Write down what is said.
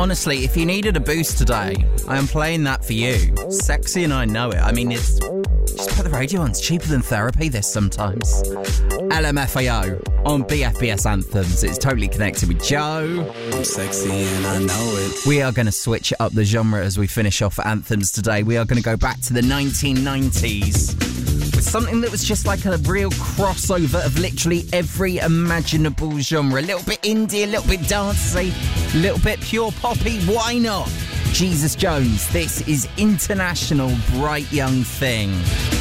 Honestly, if you needed a boost today, I am playing that for you. Sexy and I know it. I mean, it's... Just put the radio on. It's cheaper than therapy, this sometimes. LMFAO on BFBS Anthems. It's totally connected with Joe. I'm sexy and I know it. We are going to switch up the genre as we finish off Anthems today. We are going to go back to the 1990s with something that was just like a real crossover of literally every imaginable genre. A little bit indie, a little bit dancey, a little bit pure poppy. Why not? Jesus Jones, this is International Bright Young Thing.